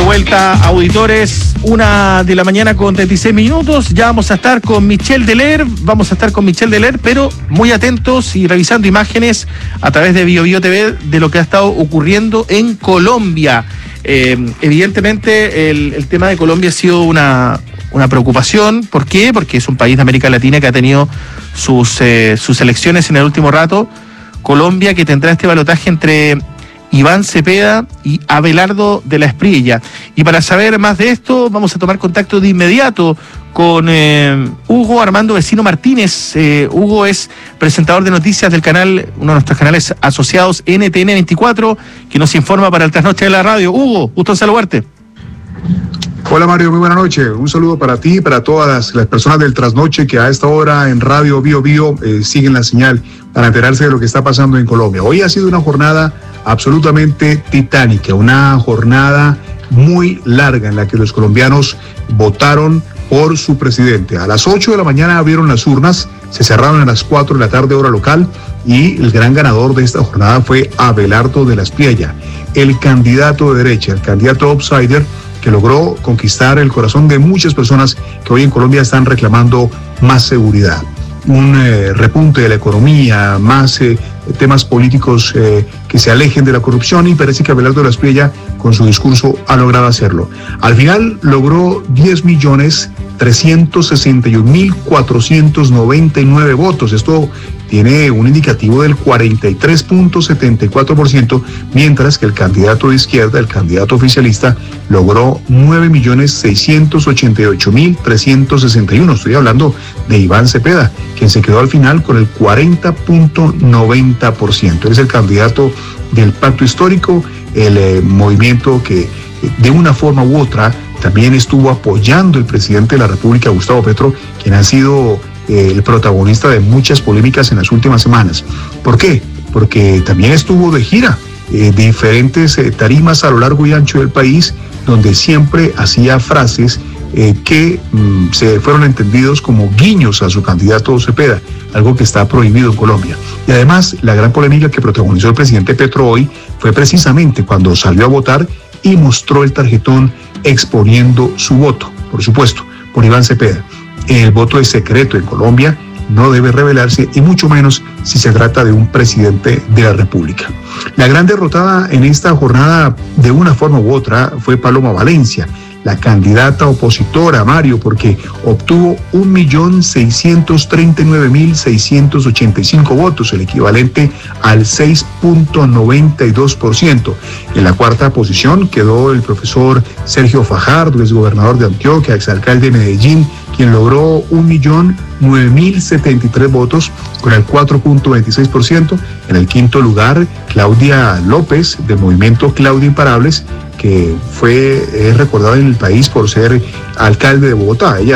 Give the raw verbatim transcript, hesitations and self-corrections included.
vuelta, auditores, una de la mañana con treinta y seis minutos. Ya vamos a estar con Michel Deler, vamos a estar con Michel Deler, pero muy atentos y revisando imágenes a través de Bio Bio T V de lo que ha estado ocurriendo en Colombia. Eh, evidentemente el, el tema de Colombia ha sido una, una preocupación. ¿Por qué? Porque es un país de América Latina que ha tenido sus, eh, sus elecciones en el último rato. Colombia, que tendrá este balotaje entre Iván Cepeda y Abelardo de la Espriella. Y para saber más de esto, vamos a tomar contacto de inmediato con eh, Hugo Armando Vecino Martínez. Eh, Hugo es presentador de noticias del canal, uno de nuestros canales asociados, N T N veinticuatro, que nos informa para el Trasnoche de la Radio. Hugo, gusto en saludarte. Hola Mario, muy buena noche. Un saludo para ti y para todas las, las personas del Trasnoche que a esta hora en Radio Bio Bio eh, siguen la señal para enterarse de lo que está pasando en Colombia. Hoy ha sido una jornada absolutamente titánica, una jornada muy larga en la que los colombianos votaron por su presidente. A las ocho de la mañana abrieron las urnas, se cerraron a las cuatro de la tarde hora local y el gran ganador de esta jornada fue Abelardo de la Espriella, el candidato de derecha, el candidato outsider que logró conquistar el corazón de muchas personas que hoy en Colombia están reclamando más seguridad, un eh, repunte de la economía, más eh, temas políticos eh, que se alejen de la corrupción, y parece que Abelardo de la Espriella con su discurso ha logrado hacerlo. Al final logró diez millones trescientos sesenta y un mil cuatrocientos noventa y nueve votos. Esto tiene un indicativo del cuarenta y tres punto setenta y cuatro por ciento, mientras que el candidato de izquierda, el candidato oficialista, logró nueve millones seiscientos ochenta y ocho mil trescientos sesenta y uno. Estoy hablando de Iván Cepeda, quien se quedó al final con el cuarenta punto noventa por ciento. Él es el candidato del Pacto Histórico, el eh, movimiento que de una forma u otra también estuvo apoyando el presidente de la República, Gustavo Petro, quien ha sido eh, el protagonista de muchas polémicas en las últimas semanas. ¿Por qué? Porque también estuvo de gira, eh, diferentes eh, tarimas a lo largo y ancho del país, donde siempre hacía frases eh, que mm, se fueron entendidos como guiños a su candidato Cepeda, algo que está prohibido en Colombia. Y además, la gran polémica que protagonizó el presidente Petro hoy fue precisamente cuando salió a votar y mostró el tarjetón exponiendo su voto, por supuesto, por Iván Cepeda. El voto es secreto en Colombia, no debe revelarse, y mucho menos si se trata de un presidente de la República. La gran derrotada en esta jornada, de una forma u otra, fue Paloma Valencia, la candidata opositora, Mario, porque obtuvo un millón seiscientos treinta y nueve mil seiscientos ochenta y cinco votos, el equivalente al seis punto noventa y dos por ciento. En la cuarta posición quedó el profesor Sergio Fajardo, exgobernador de Antioquia, exalcalde de Medellín, quien logró un millón nueve mil setenta y tres votos con el cuatro punto veintiséis por ciento. En el quinto lugar, Claudia López, del movimiento Claudia Imparables, que fue es recordada en el país por ser alcalde de Bogotá. Ella